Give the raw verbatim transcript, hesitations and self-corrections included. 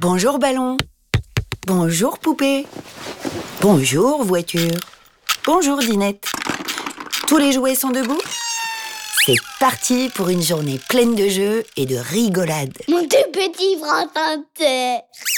Bonjour ballon. Bonjour poupée. Bonjour voiture. Bonjour dinette. Tous les jouets sont debout? C'est parti pour une journée pleine de jeux et de rigolade. Mon tout petit bras